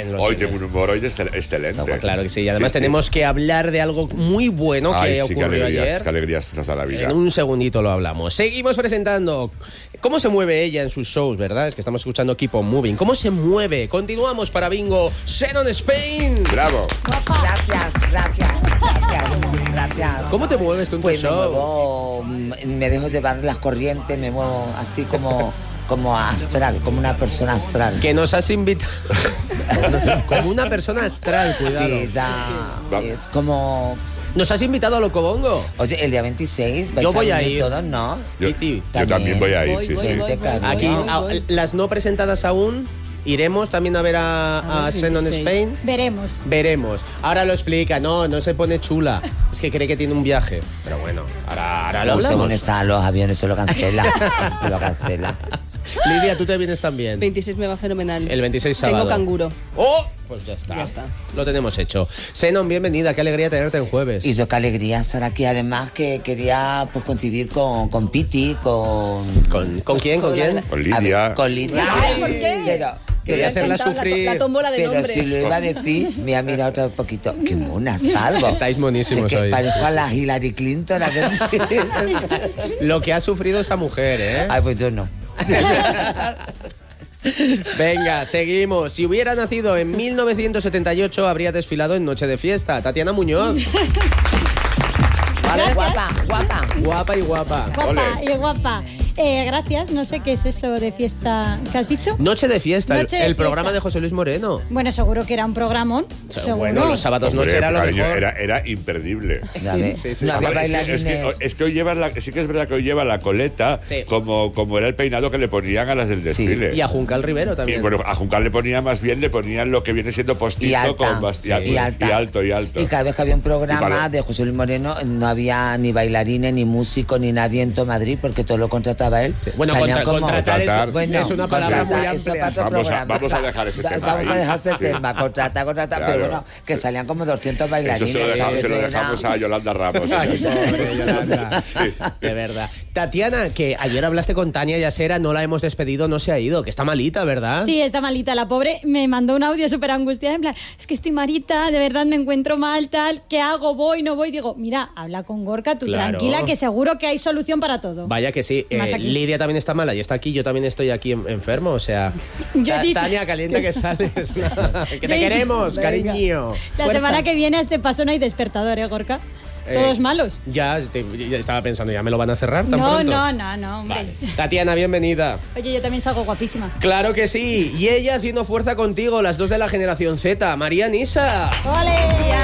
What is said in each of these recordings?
bien. Hoy tengo un humor excelente. No, claro que sí. Y además tenemos que hablar de algo muy bueno que ocurrió ayer. Qué alegrías nos da la vida. En un segundito lo hablamos. Seguimos presentando cómo se mueve ella en sus shows, ¿verdad? Es que estamos escuchando Keep on Moving. ¿Cómo se mueve? Continuamos para Bingo. Xenon Spain. ¡Bravo! Gracias. ¿Cómo te mueves tú en tu show? Me dejo llevar las corrientes, me muevo así como astral, como una persona astral. Que nos has invitado. Como una persona astral, cuidado. Sí, es como... ¿Nos has invitado a Locobongo? Oye, el día 26 yo voy a ir. Todos, ¿no? Yo también voy a ir, sí. Aquí, las no presentadas aún... ¿Iremos también a ver a Xenon Spain? Veremos. Ahora lo explica. No se pone chula. Es que cree que tiene un viaje. Pero bueno, ahora lo hablamos. Según están los aviones, se lo cancela. Lidia, ¿tú te vienes también? 26 me va fenomenal. El 26 sábado. Tengo canguro. ¡Oh! Pues ya está. Lo tenemos hecho. Xenon, bienvenida. Qué alegría tenerte en jueves. Y yo qué alegría estar aquí. Además que quería pues coincidir con Piti, ¿Con quién? ¿Con quién? Con Lidia. Con Lidia. ¿Por qué? Quería hacerla sufrir. La tómbola de pero nombres. si lo iba a decir, me ha mirado otro poquito. Qué mona salgo. Estáis monísimos hoy. Parezco a la Hillary Clinton. Lo que ha sufrido esa mujer, ¿eh? Ay, pues yo no. Venga, seguimos. Si hubiera nacido en 1978, habría desfilado en Noche de Fiesta. Tatiana Muñoz. ¿Vale? Guapa. Guapa y guapa. Guapa. Gracias, no sé qué es eso de fiesta que has dicho. Noche de Fiesta, Noche de el fiesta. programa de José Luis Moreno. Bueno, seguro que era un programón. Seguro. Bueno, los sábados noche era lo mejor. Era imperdible. Sí. No había Además, bailarines. es que hoy sí que es verdad que hoy lleva la coleta como era el peinado que le ponían a las del desfile. Y a Juncal Rivero también. Y bueno, a Juncal le ponían lo que viene siendo postizo y alto. Y cada vez que había un programa de José Luis Moreno no había ni bailarines, ni músicos, ni nadie en todo Madrid porque todo lo contrataba él. Sí. Bueno, contratar es una palabra muy amplia. Vamos a dejar ese tema. Vamos a dejar ese tema, contratar, claro. Pero bueno, que salían como 200 bailarines. Eso se lo dejamos a Yolanda Ramos. Ay, pobre Yolanda. Sí. De verdad. Tatiana, que ayer hablaste con Tania Yasera, no la hemos despedido, no se ha ido, que está malita, ¿verdad? Sí, está malita. La pobre me mandó un audio súper angustiada, en plan, es que estoy malita, de verdad me encuentro mal, tal, ¿qué hago? ¿Voy? ¿No voy? Digo, mira, habla con Gorka, tú tranquila, que seguro que hay solución para todo. Vaya que sí. Lidia también está mala y está aquí, yo también estoy aquí enfermo, o sea... Tania, calienta que sales. Que te queremos, cariño. La semana que viene a este paso no hay despertador, ¿eh, Gorka? ¿Todos malos? Ya estaba pensando, ¿ya me lo van a cerrar tan pronto? No, hombre. Vale. Tatiana, bienvenida. Oye, yo también salgo guapísima. Claro que sí. Y ella haciendo fuerza contigo, las dos de la generación Z. María Nisa. ¡Ole!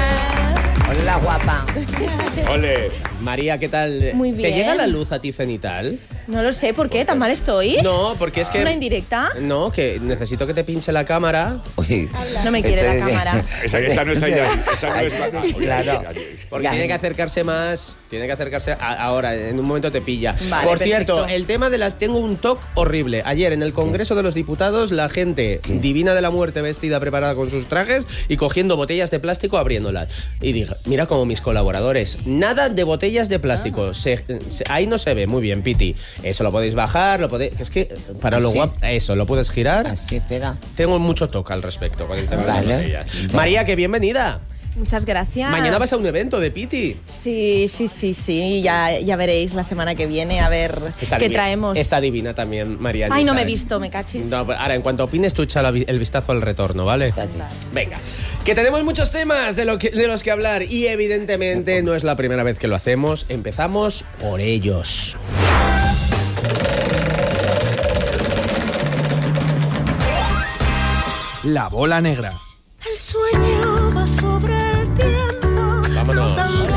Hola, guapa. Ole. María, ¿qué tal? Muy bien. ¿Te llega la luz a ti cenital? No lo sé, ¿por qué? ¿Tan mal estoy? No, porque es que... ¿Es una indirecta? No, que necesito que te pinche la cámara. Uy, no me quiere la cámara. Esa no es ella. Esa no es claro. Porque tiene que acercarse más. Tiene que acercarse ahora, en un momento te pilla. Vale, por cierto, perfecto. el tema de las... Tengo un toque horrible. Ayer en el Congreso de los Diputados, la gente divina de la muerte vestida, preparada con sus trajes y cogiendo botellas de plástico, abriéndolas. Y dije, mira como mis colaboradores, nada de botellas de plástico. Ahí no se ve muy bien, Piti. Eso lo podéis bajar, es que para lo guapo, eso, lo puedes girar. Así, espera. Tengo mucho toque al respecto con el tema de las botellas. Vale. María, que bienvenida. Muchas gracias. Mañana vas a un evento de Piti. Sí. Ya veréis la semana que viene a ver qué traemos. Está divina también, María. Ay, no me he visto, me cachis. No, ahora, en cuanto opines, tú echa el vistazo al retorno, ¿vale? Venga, que tenemos muchos temas de los que hablar y evidentemente no es la primera vez que lo hacemos. Empezamos por ellos. La bola negra. El sueño va sobre el tiempo. Vámonos.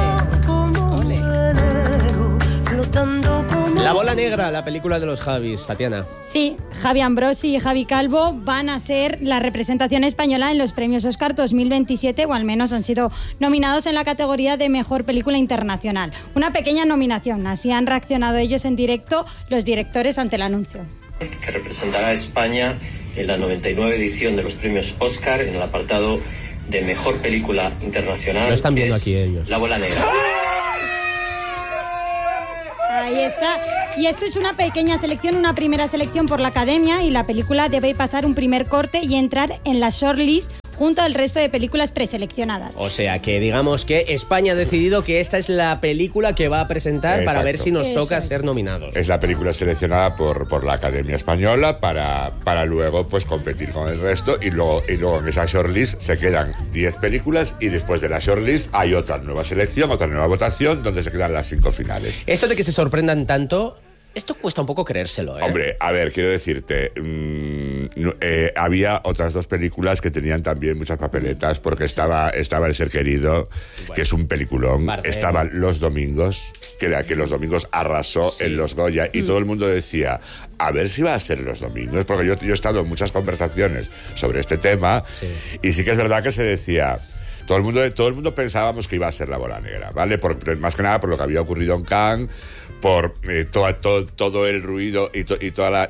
Flotando como... La bola negra, la película de los Javis, Tatiana. Sí, Javi Ambrosi y Javi Calvo van a ser la representación española en los premios Oscar 2027, o al menos han sido nominados en la categoría de Mejor Película Internacional. Una pequeña nominación, así han reaccionado ellos en directo los directores ante el anuncio. Que representará a España en la 99 edición de los premios Oscar en el apartado de Mejor Película Internacional. Lo están viendo que es aquí ellos. La bola negra. Ahí está. Y esto es una pequeña selección, una primera selección por la Academia, y la película debe pasar un primer corte y entrar en la shortlist junto al resto de películas preseleccionadas. O sea que digamos que España ha decidido que esta es la película que va a presentar para ver si nos toca ser nominados. Es la película seleccionada por la Academia Española para luego pues competir con el resto y luego en esa shortlist se quedan 10 películas y después de la shortlist hay otra nueva selección, otra nueva votación donde se quedan las 5 finales. Esto de que se sorprendan tanto, esto cuesta un poco creérselo, ¿eh? Hombre, a ver, quiero decirte, había otras 2 películas que tenían también muchas papeletas, porque estaba El ser querido, bueno, que es un peliculón, estaban Los domingos, que Los domingos arrasó en los Goya, y todo el mundo decía, a ver si va a ser Los domingos, porque yo he estado en muchas conversaciones sobre este tema, y sí que es verdad que se decía... Todo el mundo pensábamos que iba a ser La bola negra, ¿vale? Más que nada por lo que había ocurrido en Cannes, por todo el ruido y toda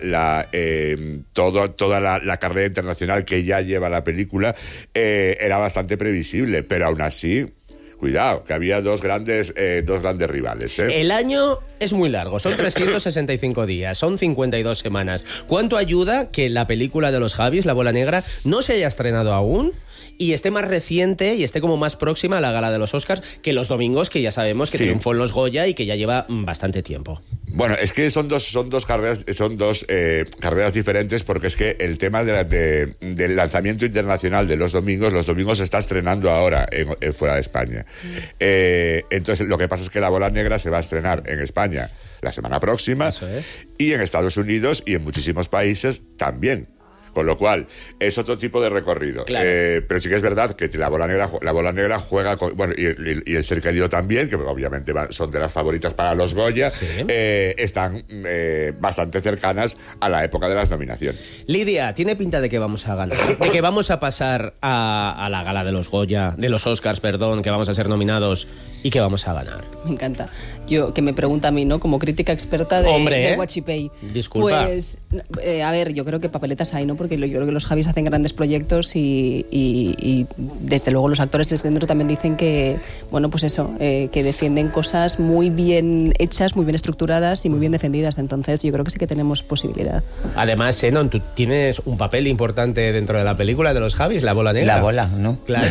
la carrera internacional que ya lleva la película, era bastante previsible, pero aún así... Cuidado, que había dos grandes rivales, ¿eh? El año es muy largo, son 365 días, son 52 semanas. ¿Cuánto ayuda que la película de los Javis, La bola negra, no se haya estrenado aún y esté más reciente y esté como más próxima a la gala de los Oscars que Los domingos, que ya sabemos que triunfó en los Goya y que ya lleva bastante tiempo? Bueno, es que son dos carreras diferentes, porque es que el tema del lanzamiento internacional de Los domingos se está estrenando ahora fuera de España. Entonces, lo que pasa es que La bola negra se va a estrenar en España la semana próxima. Eso es. Y en Estados Unidos y en muchísimos países también. Con lo cual, es otro tipo de recorrido. Claro. Pero sí que es verdad que la bola negra juega con... Bueno, y El ser querido también, que obviamente son de las favoritas para los Goya, están bastante cercanas a la época de las nominaciones. Lidia, tiene pinta de que vamos a ganar, de que vamos a pasar a la gala de los Goya, de los Oscars, perdón, que vamos a ser nominados y que vamos a ganar. Me encanta. Que me pregunta a mí, ¿no? Como crítica experta de Guachipei. Disculpa. Pues, a ver, yo creo que papeletas hay, ¿no? Porque yo creo que los Javis hacen grandes proyectos y desde luego los actores desde dentro también dicen que, bueno, pues eso, que defienden cosas muy bien hechas, muy bien estructuradas y muy bien defendidas. Entonces yo creo que sí que tenemos posibilidad. Además, Senon, tú tienes un papel importante dentro de la película de los Javis, La bola negra. La bola, ¿no? Claro.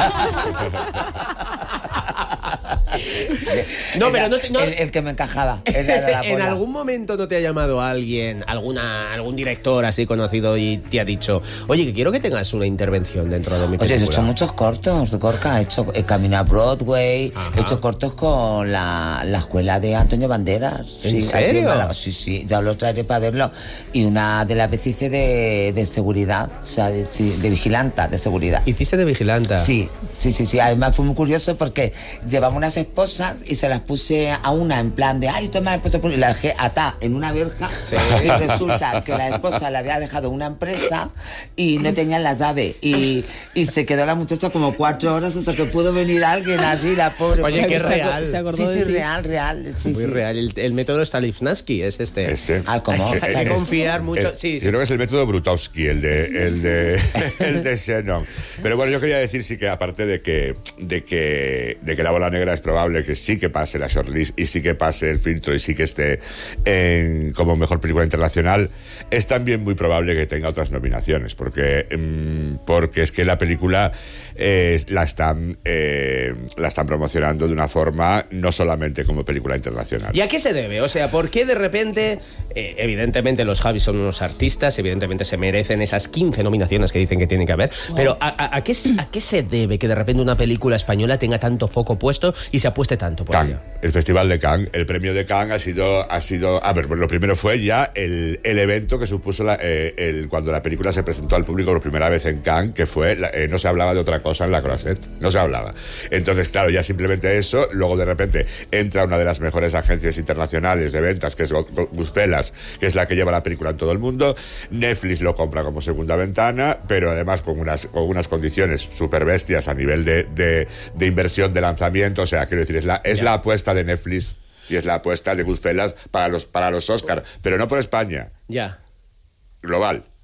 No, pero el que me encajaba. ¿En algún momento no te ha llamado alguien, algún director así conocido y te ha dicho, oye, que quiero que tengas una intervención dentro de mi película? Oye, he hecho muchos cortos de Gorka, he caminado a Broadway, he hecho cortos con la escuela de Antonio Banderas. ¿En serio? Sí, ya lo traeré para verlo. Y una de las veces hice de seguridad, o sea, de vigilanta, de seguridad. ¿Hiciste de vigilanta? Sí. Además fue muy curioso porque llevamos unas esposas y se las puse a una en plan de, ay, toma la esposa, y la dejé atada en una verja. Y resulta que la esposa le había dejado una empresa y no tenía la llave y se quedó la muchacha como 4 horas hasta que pudo venir alguien allí, la pobre. Oye, qué real. Sí, real. Muy real. El método Stanislavski es este. ¿Cómo? Hay que confiar mucho. Yo creo que es el método Brutowski, el de Shannon. Pero bueno, yo quería decir sí que aparte de que La bola negra es probable que sí que pase la shortlist y sí que pase el filtro y sí que esté como mejor película internacional, es también muy probable que tenga otras nominaciones, porque es que la película la están promocionando de una forma no solamente como película internacional. ¿Y a qué se debe? O sea, ¿por qué de repente, evidentemente los Javis son unos artistas, evidentemente se merecen esas 15 nominaciones que dicen que tienen que haber, pero ¿a qué se debe que de repente una película española tenga tanto foco puesto y se apueste tanto por ella? El Festival de Cannes, el premio de Cannes ha sido a ver, pues lo primero fue ya el evento que supuso cuando la película se presentó al público por primera vez en Cannes, que fue, no se hablaba de otra cosa en la Croisette, no se hablaba. Entonces, claro, ya simplemente eso, luego de repente entra una de las mejores agencias internacionales de ventas, que es Goodfellas, que es la que lleva la película en todo el mundo. Netflix lo compra como segunda ventana, pero además con unas condiciones súper bestias a nivel de inversión de lanzamiento. O sea, quiero decir, es la apuesta de Netflix y es la apuesta de Goodfellas para los Oscars, pero no por España. Ya. Global.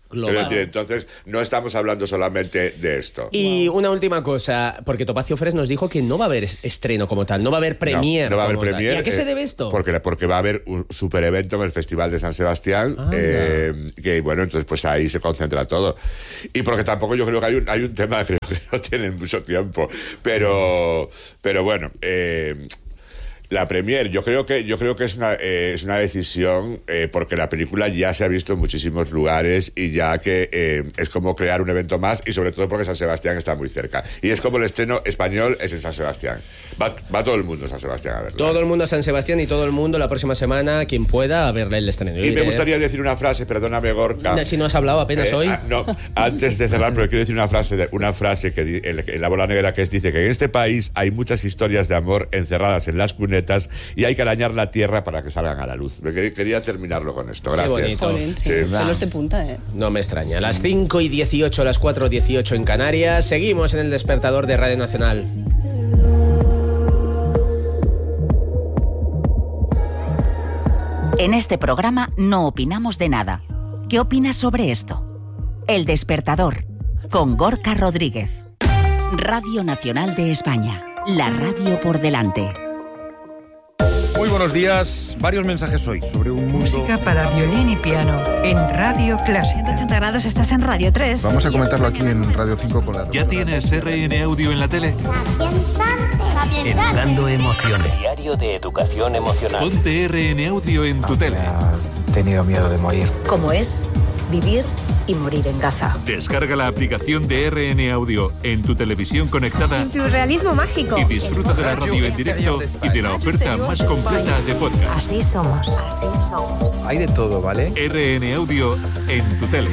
global. Es decir, entonces no estamos hablando solamente de esto. Y una última cosa, porque Topacio Fresh nos dijo que no va a haber estreno como tal, no va a haber premier. No va a haber como tal. premier. ¿Y a qué se debe esto? Porque va a haber un super evento en el Festival de San Sebastián, que bueno, entonces pues ahí se concentra todo. Y porque tampoco yo creo que hay un tema, creo que no tienen mucho tiempo, pero bueno, la premier, yo creo que es una decisión porque la película ya se ha visto en muchísimos lugares y ya que es como crear un evento más, y sobre todo porque San Sebastián está muy cerca. Y es como el estreno español es en San Sebastián. Va todo el mundo a San Sebastián a verla. Todo el mundo a San Sebastián y todo el mundo la próxima semana, quien pueda, a verla el estreno. Y me gustaría decir una frase, perdóname, Gorka. Si no has hablado apenas hoy. No, antes de cerrar, pero quiero decir una frase que en La Bola Negra, que dice que en este país hay muchas historias de amor encerradas en las cunetas y hay que arañar la tierra para que salgan a la luz. Quería terminarlo con esto. Gracias. Qué bonito. Jolín, sí. Pelos de punta, No me extraña. Las 5:18, las 4:18 en Canarias. Seguimos en el despertador de Radio Nacional. En este programa no opinamos de nada. ¿Qué opinas sobre esto? El Despertador, con Gorka Rodríguez. Radio Nacional de España. La radio por delante. Muy buenos días. Varios mensajes hoy sobre un mundo... Música para violín y piano en Radio Clásica. 180 grados, estás en Radio 3. Vamos a comentarlo aquí en Radio 5 con la... ¿Ya tienes RN Audio en la tele? Educando emociones. Diario de educación emocional. Ponte RN Audio en tu tele. He tenido miedo de morir. ¿Cómo es vivir y morir en Gaza? Descarga la aplicación de RN Audio en tu televisión conectada. Surrealismo mágico. Y disfruta de la radio en directo y de la oferta más completa de podcast. Así somos. Así somos. Hay de todo, ¿vale? RN Audio en tu tele.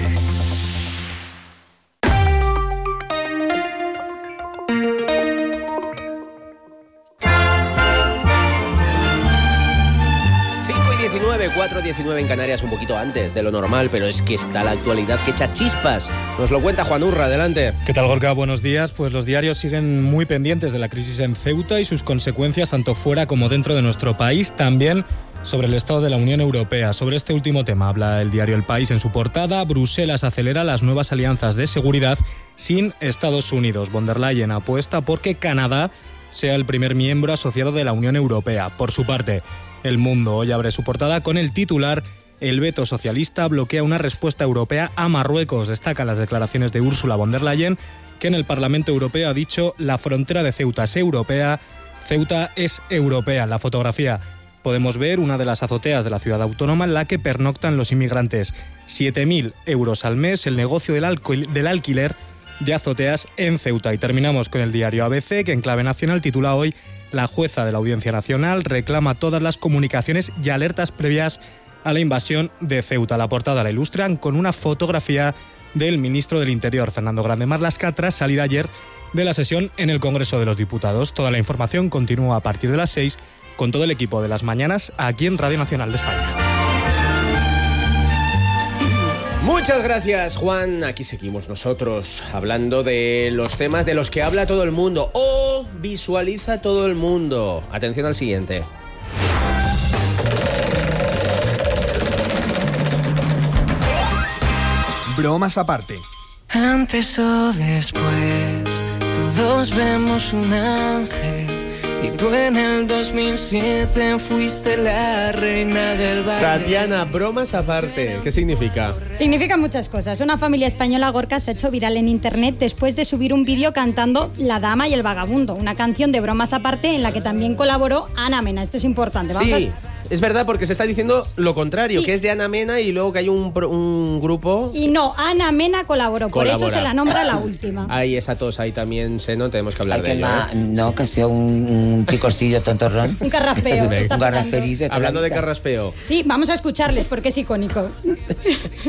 y 4:19 en Canarias, un poquito antes de lo normal, pero es que está la actualidad que echa chispas. Nos lo cuenta Juan Urra, adelante. ¿Qué tal, Gorka? Buenos días. Pues los diarios siguen muy pendientes de la crisis en Ceuta y sus consecuencias tanto fuera como dentro de nuestro país, también sobre el estado de la Unión Europea. Sobre este último tema habla el diario El País en su portada. Bruselas acelera las nuevas alianzas de seguridad sin Estados Unidos. Von der Leyen apuesta porque Canadá sea el primer miembro asociado de la Unión Europea. Por su parte, El Mundo hoy abre su portada con el titular: el veto socialista bloquea una respuesta europea a Marruecos. Destacan las declaraciones de Ursula von der Leyen, que en el Parlamento Europeo ha dicho: la frontera de Ceuta es europea, Ceuta es europea. En la fotografía podemos ver una de las azoteas de la ciudad autónoma en la que pernoctan los inmigrantes. 7.000 euros al mes el negocio del alquiler de azoteas en Ceuta. Y terminamos con el diario ABC, que en clave nacional titula hoy: la jueza de la Audiencia Nacional reclama todas las comunicaciones y alertas previas a la invasión de Ceuta. La portada la ilustran con una fotografía del ministro del Interior, Fernando Grande Marlaska, tras salir ayer de la sesión en el Congreso de los Diputados. Toda la información continúa a partir de las 6 con todo el equipo de Las Mañanas aquí en Radio Nacional de España. Muchas gracias, Juan. Aquí seguimos nosotros hablando de los temas de los que habla todo el mundo o visualiza todo el mundo. Atención al siguiente. Bromas aparte. Antes o después, todos vemos un ángel. Y tú en el 2007 fuiste la reina del baile. Tatiana, bromas aparte, ¿qué significa? Significa muchas cosas. Una familia española, Gorka, se ha hecho viral en internet después de subir un vídeo cantando La Dama y el Vagabundo, una canción de bromas aparte en la que también colaboró Ana Mena. Esto es importante. Sí, es verdad, porque se está diciendo lo contrario, sí, que es de Ana Mena y luego que hay un grupo... Y no, Ana Mena colaboró, por eso se la nombra la última. Ahí esa tos, ahí también no tenemos que hablar de ello. No, que sea un picorcillo tontorrón. Un carraspeo. Un carrasperizo. Hablando de carraspeo. Sí, vamos a escucharles porque es icónico.